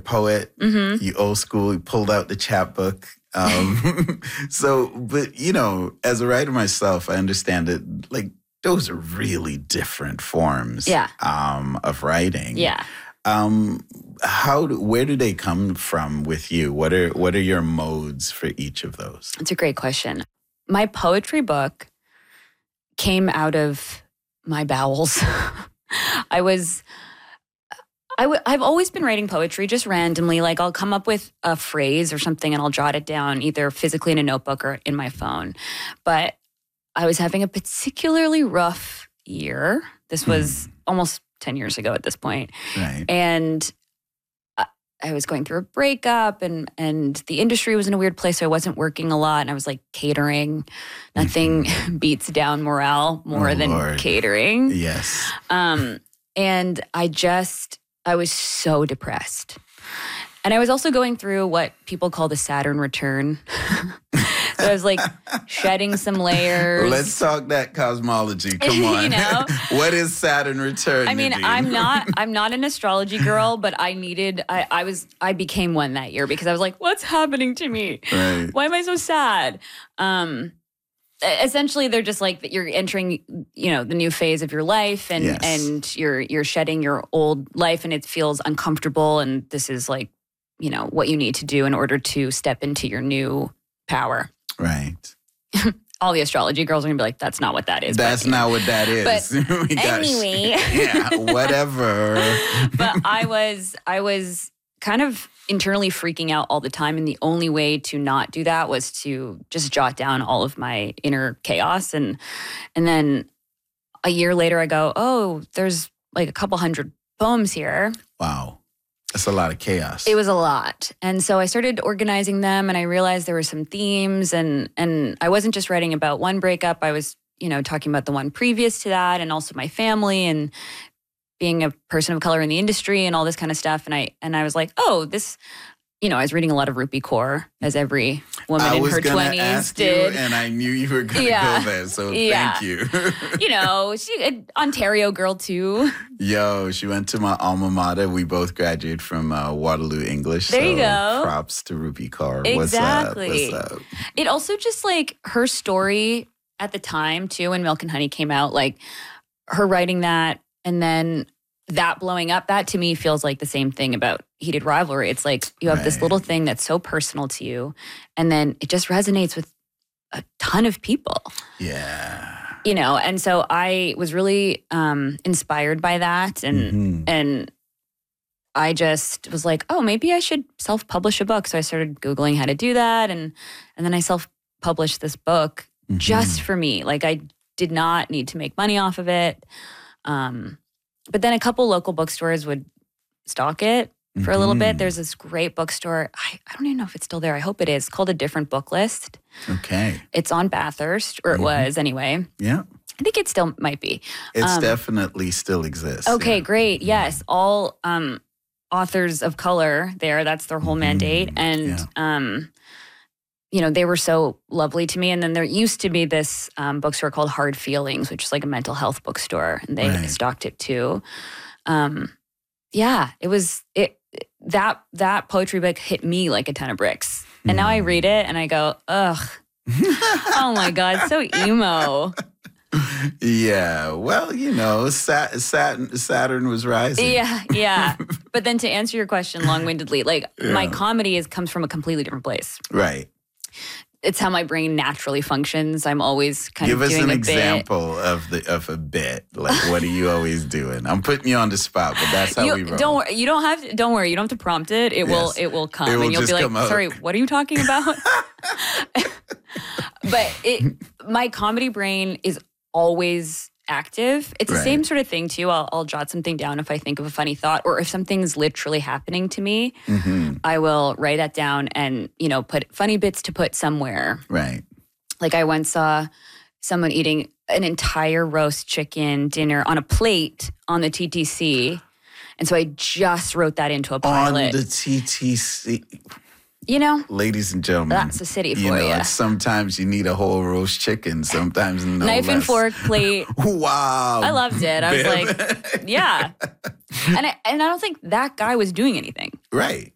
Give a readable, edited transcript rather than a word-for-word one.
poet. Mm-hmm. You old school. You pulled out the chapbook. But as a writer myself, I understand that like those are really different forms. Of writing. Yeah. Where do they come from with you? What are your modes for each of those? It's a great question. My poetry book came out of my bowels. I've always been writing poetry just randomly. Like I'll come up with a phrase or something and I'll jot it down either physically in a notebook or in my phone. But I was having a particularly rough year. This was almost 10 years ago at this point. Right. And I was going through a breakup and the industry was in a weird place. So I wasn't working a lot and I was like catering. Nothing beats down morale more than catering. Yes. And I was so depressed. And I was also going through what people call the Saturn return. So I was like shedding some layers. Let's talk that cosmology. Come on. What is Saturn return? I mean, I'm not an astrology girl, but I became one that year because I was like, what's happening to me? Right. Why am I so sad? Essentially, they're just like that you're entering, the new phase of your life and you're shedding your old life and it feels uncomfortable. And this is like, what you need to do in order to step into your new power. Right. All the astrology girls are going to be like, that's not what that is. That's not what that is. But anyway. Yeah, whatever. But I was kind of internally freaking out all the time. And the only way to not do that was to just jot down all of my inner chaos. And then a year later I go, oh, there's like a couple hundred poems here. Wow. That's a lot of chaos. It was a lot. And so I started organizing them and I realized there were some themes and I wasn't just writing about one breakup. I was, talking about the one previous to that and also my family and being a person of color in the industry and all this kind of stuff. And I was like, oh, this, I was reading a lot of Rupi Kaur, as every woman in her 20s did. And I knew you were going to go there, so thank you. She Ontario girl too. Yo, she went to my alma mater. We both graduated from Waterloo English. There you go. Props to Rupi Kaur. Exactly. What's up? It also just like her story at the time too, when Milk and Honey came out, like her writing that and then that blowing up, that to me feels like the same thing about Heated Rivalry. It's like you have this little thing that's so personal to you, and then it just resonates with a ton of people. Yeah. And so I was really inspired by that, and I just was like, oh, maybe I should self-publish a book. So I started Googling how to do that, and then I self-published this book just for me. Like I did not need to make money off of it. But then a couple local bookstores would stock it for a little bit. There's this great bookstore. I don't even know if it's still there. I hope it is. Called A Different Book List. Okay. It's on Bathurst, or it was anyway. Yeah. I think it still might be. It's definitely still exists. Okay, great. Yes. All authors of color there. That's their whole mandate. And, they were so lovely to me. And then there used to be this bookstore called Hard Feelings, which is like a mental health bookstore. And they stocked it too. That poetry book hit me like a ton of bricks. And now I read it and I go, ugh. Oh my God, so emo. Yeah, well, Saturn was rising. Yeah. But then to answer your question long-windedly, my comedy comes from a completely different place. Right. It's how my brain naturally functions. I'm always kind of doing a bit. Give us an example of a bit. Like, what are you always doing? I'm putting you on the spot, but that's how we roll. Don't worry. You don't have to prompt it. It will come. And you'll be like, sorry, what are you talking about? But my comedy brain is always active. It's the same sort of thing too. I'll jot something down if I think of a funny thought, or if something's literally happening to me, I will write that down and, put funny bits to put somewhere. Right. Like I once saw someone eating an entire roast chicken dinner on a plate on the TTC. And so I just wrote that into a pilot. On the TTC. Ladies and gentlemen, that's a city for you. Sometimes you need a whole roast chicken. Sometimes no knife less. And fork plate. Wow. I loved it. I was like, yeah. And I don't think that guy was doing anything. Right.